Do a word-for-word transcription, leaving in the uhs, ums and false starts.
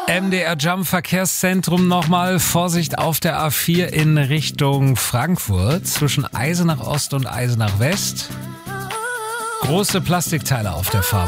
M D R Jump Verkehrszentrum nochmal. Vorsicht auf der A vier in Richtung Frankfurt zwischen Eisenach Ost und Eisenach West. Große Plastikteile auf der Fahrbahn.